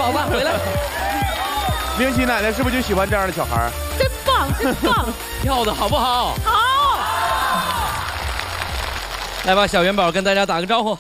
好吧，回来。 灵奇奶奶是不是就喜欢这样的小孩？ 真棒，真棒！ 跳的好不好？ 好。 来吧，小元宝跟大家打个招呼。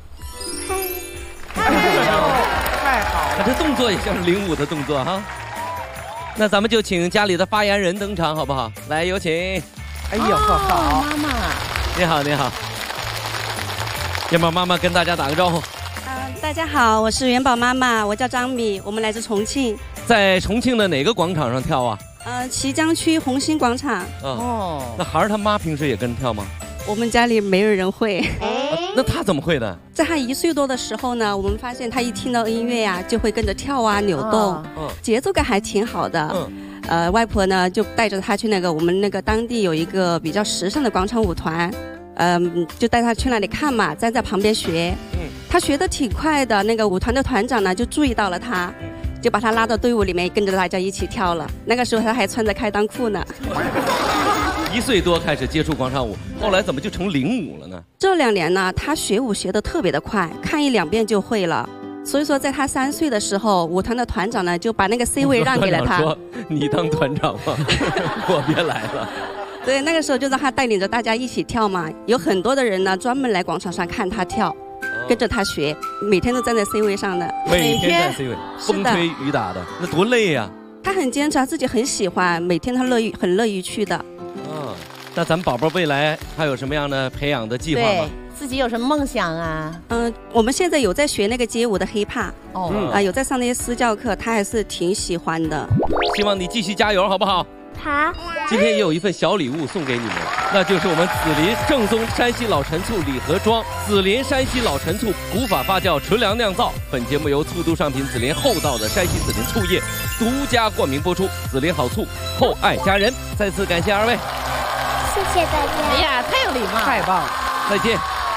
太好了， 这动作也像是领舞的动作哈。那咱们就请家里的发言人登场好不好？来，有请。 哎呀，好， 妈妈。 你好，你好。元宝妈妈跟大家打个招呼。 大家好，我是元宝妈妈，我叫张米，我们来自重庆。 在重庆的哪个广场上跳啊？ 綦江区红星广场。 哦，那孩儿他妈平时也跟着跳吗？ 我们家里没有人会。 那他怎么会呢？ 在他1岁多的时候呢，我们发现他一听到音乐呀，就会跟着跳啊、扭动，节奏感还挺好的。外婆呢就带着他去我们当地有一个比较时尚的广场舞团，就带他去那里看嘛，站在旁边学。他学得挺快的，舞团的团长呢就注意到了他，就把他拉到队伍里面，跟着大家一起跳了。那个时候他还穿着开裆裤呢。 1岁多开始接触广场舞，后来怎么就成领舞了呢？ 这2年呢，他学舞学得特别的快，看1、2遍就会了。所以说，在他3岁的时候，舞团的团长呢就把C 位让给了他。 说你当团长吧，我别来了。 对，那个时候就让他带领着大家一起跳嘛。有很多的人呢专门来广场上看他跳，跟着他学，每天都站在 C 位上的。 每天站 C 位，风吹雨打的，那多累呀！ 他很坚持，他自己很喜欢，每天他很乐意去的。 那咱们宝宝未来还有什么样的培养的计划吗？ 自己有什么梦想啊？ 我们现在有在学街舞的hiphop，有在上那些私教课，他还是挺喜欢的。 希望你继续加油，好不好？ 好。 今天也有一份小礼物送给你们，那就是我们紫林正宗山西老陈醋礼盒装，紫林山西老陈醋古法发酵纯粮酿造。本节目由醋都商品紫林厚道的山西紫林醋业独家冠名播出。紫林好醋，厚爱家人。再次感谢2位。 谢谢大家。 哎呀，太有礼貌， 太棒了！ 再见。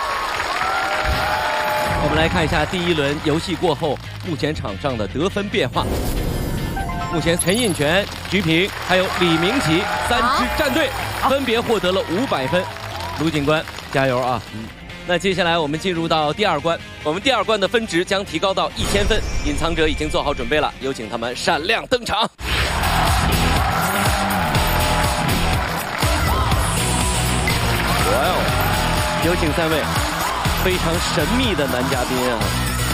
我们来看一下第1轮游戏过后，目前场上的得分变化。目前陈印泉、徐平还有李明启3支战队分别获得了500分。卢警官，加油啊！那接下来我们进入到第2关，我们第2关的分值将提高到1000分。隐藏者已经做好准备了，有请他们闪亮登场。哇哦！有请3位非常神秘的男嘉宾啊！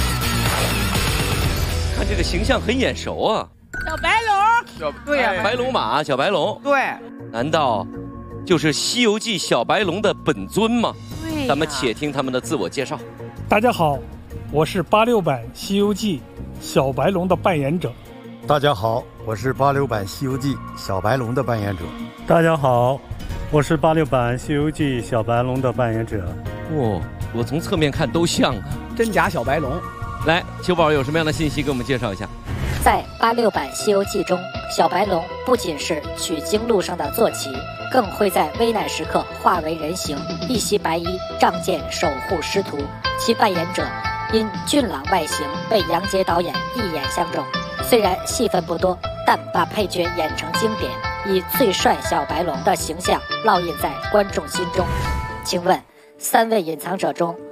看这个形象很眼熟啊！ 小白龙， 对呀， 白龙马，小白龙， 对， 难道就是《西游记》小白龙的本尊吗？ 对， 咱们且听他们的自我介绍。 大家好，我是86版《西游记》小白龙的扮演者。 大家好，我是86版《西游记》小白龙的扮演者。 大家好，我是86版《西游记》小白龙的扮演者。 哇，我从侧面看都像啊， 真假小白龙。 来，秋宝有什么样的信息给我们介绍一下？ 在86版《西游记》中，小白龙不仅是取经路上的坐骑，更会在危难时刻化为人形，一袭白衣，仗剑守护师徒。其扮演者因俊朗外形被杨洁导演一眼相中，虽然戏份不多，但把配角演成经典，以最帅小白龙的形象烙印在观众心中。请问，3位隐藏者中